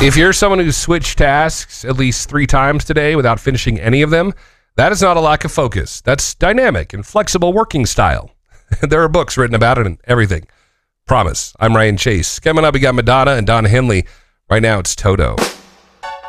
If you're someone who switched tasks at least 3 times today without finishing any of them, that is not a lack of focus. That's dynamic and flexible working style. There are books written about it and everything. Promise. I'm Ryan Chase. Coming up, we got Madonna and Donna Henley. Right now, it's Toto.